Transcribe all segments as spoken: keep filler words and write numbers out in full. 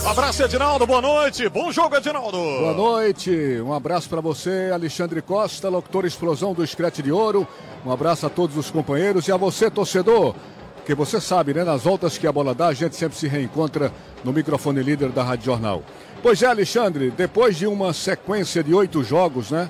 Um abraço, Edinaldo, boa noite. Bom jogo, Edinaldo. Boa noite, um abraço para você, Alexandre Costa, locutor Explosão do Screte de Ouro. Um abraço a todos os companheiros e a você, torcedor. Porque você sabe, né, nas voltas que a bola dá, a gente sempre se reencontra no microfone líder da Rádio Jornal. Pois é, Alexandre, depois de uma sequência de oito jogos, né,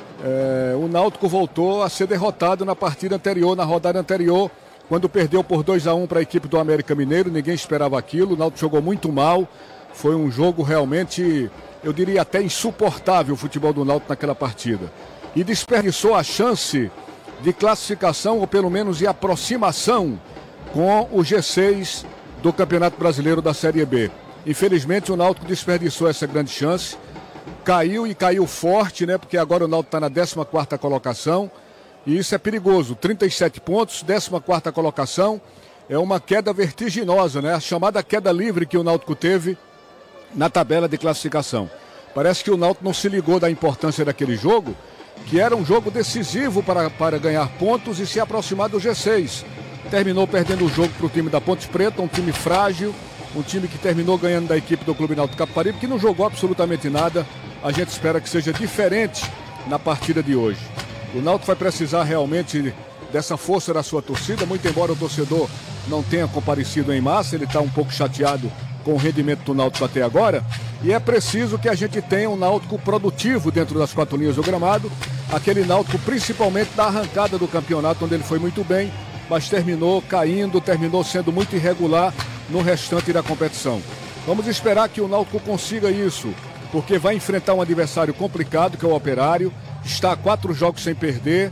é, o Náutico voltou a ser derrotado na partida anterior, na rodada anterior, quando perdeu por dois a um para a equipe do América Mineiro. Ninguém esperava aquilo, o Náutico jogou muito mal, foi um jogo realmente, eu diria até insuportável o futebol do Náutico naquela partida. E desperdiçou a chance de classificação, ou pelo menos de aproximação com o G seis do Campeonato Brasileiro da Série B. Infelizmente o Náutico desperdiçou essa grande chance, caiu e caiu forte, né? Porque agora o Náutico está na décima quarta colocação e isso é perigoso. trinta e sete pontos, décima quarta colocação, é uma queda vertiginosa, né? A chamada queda livre que o Náutico teve na tabela de classificação. Parece que o Náutico não se ligou da importância daquele jogo, que era um jogo decisivo para, para ganhar pontos e se aproximar do G seis. Terminou perdendo o jogo para o time da Ponte Preta, um time frágil, um time que terminou ganhando da equipe do Clube Náutico Capibaribe, que não jogou absolutamente nada. A gente espera que seja diferente na partida de hoje. O Náutico vai precisar realmente dessa força da sua torcida, muito embora o torcedor não tenha comparecido em massa, ele está um pouco chateado com o rendimento do Náutico até agora, e é preciso que a gente tenha um Náutico produtivo dentro das quatro linhas do gramado, aquele Náutico principalmente da arrancada do campeonato, onde ele foi muito bem, mas terminou caindo, terminou sendo muito irregular no restante da competição. Vamos esperar que o Náutico consiga isso, porque vai enfrentar um adversário complicado, que é o Operário, está a quatro jogos sem perder,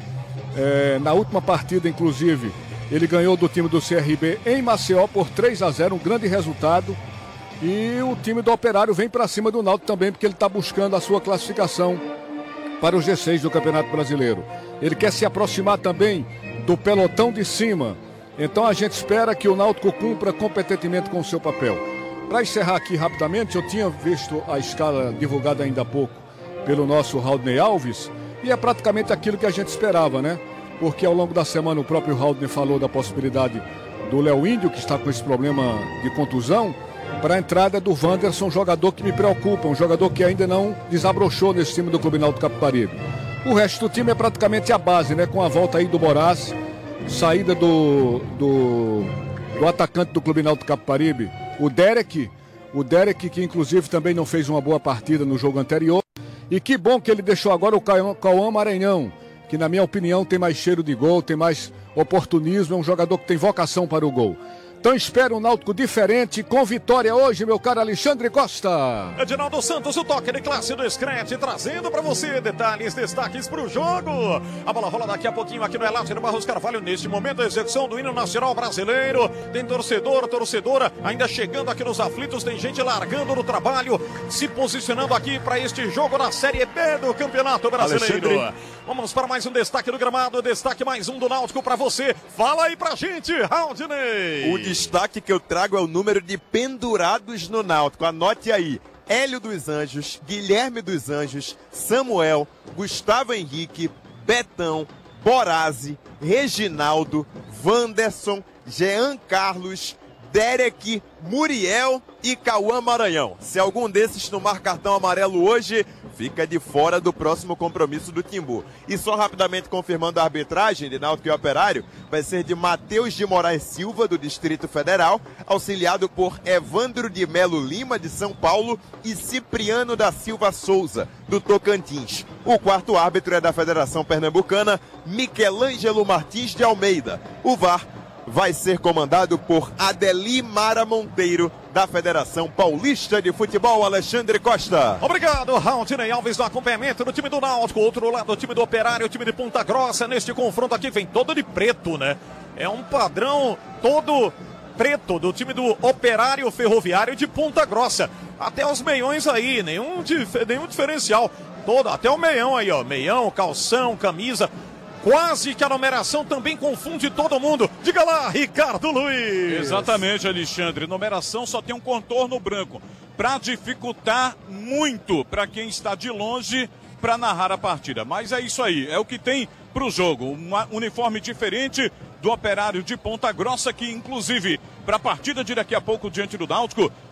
é, na última partida, inclusive, ele ganhou do time do C R B em Maceió por três a zero, um grande resultado, e o time do Operário vem para cima do Náutico também, porque ele está buscando a sua classificação para o G seis do Campeonato Brasileiro. Ele quer se aproximar também do pelotão de cima. Então a gente espera que o Náutico cumpra competentemente com o seu papel. Para encerrar aqui rapidamente, eu tinha visto a escala divulgada ainda há pouco pelo nosso Raudney Alves, e é praticamente aquilo que a gente esperava, né? Porque ao longo da semana o próprio Raudney falou da possibilidade do Léo Índio, que está com esse problema de contusão, para a entrada do Wanderson, um jogador que me preocupa, um jogador que ainda não desabrochou nesse time do Clube Náutico Capibaribe. O resto do time é praticamente a base, né? Com a volta aí do Boraz, saída do, do, do atacante do Clube Náutico Capibaribe, o Derek, o Derek que inclusive também não fez uma boa partida no jogo anterior. E que bom que ele deixou agora o Cauã Maranhão, que na minha opinião tem mais cheiro de gol, tem mais oportunismo, é um jogador que tem vocação para o gol. Então espero um Náutico diferente, com vitória hoje, meu caro Alexandre Costa. Edinaldo Santos, o toque de classe do Screte, trazendo para você detalhes, destaques para o jogo. A bola rola daqui a pouquinho aqui no Elátio Barros Carvalho. Neste momento, a execução do hino nacional brasileiro. Tem torcedor, torcedora ainda chegando aqui nos aflitos. Tem gente largando no trabalho, se posicionando aqui para este jogo na Série B do Campeonato Brasileiro. Alexandre. Vamos para mais um destaque do gramado, destaque mais um do Náutico para você. Fala aí pra gente, Raudney. O destaque que eu trago é o número de pendurados no Náutico. Anote aí: Hélio dos Anjos, Guilherme dos Anjos, Samuel, Gustavo Henrique, Betão, Borazzi, Reginaldo, Wanderson, Jean Carlos, Derek, Muriel e Cauã Maranhão. Se algum desses tomar cartão amarelo hoje, fica de fora do próximo compromisso do Timbu. E só rapidamente confirmando a arbitragem de Náutico e Operário, vai ser de Matheus de Moraes Silva, do Distrito Federal, auxiliado por Evandro de Melo Lima, de São Paulo, e Cipriano da Silva Souza, do Tocantins. O quarto árbitro é da Federação Pernambucana, Michelangelo Martins de Almeida. O V A R vai ser comandado por Adelimara Monteiro, da Federação Paulista de Futebol. Alexandre Costa. Obrigado, Raudney Alves, no acompanhamento do time do Náutico. Outro lado, o time do Operário, o time de Ponta Grossa. Neste confronto aqui vem todo de preto, né? É um padrão todo preto do time do Operário Ferroviário de Ponta Grossa. Até os meiões aí, nenhum, dif- nenhum diferencial. Todo, até o meião aí, ó. Meião, calção, camisa. Quase que a numeração também confunde todo mundo. Diga lá, Ricardo Luiz. Exatamente, Alexandre. Numeração só tem um contorno branco, para dificultar muito para quem está de longe para narrar a partida. Mas é isso aí, é o que tem para o jogo. Um uniforme diferente do Operário de Ponta Grossa, que inclusive para a partida de daqui a pouco diante do Náutico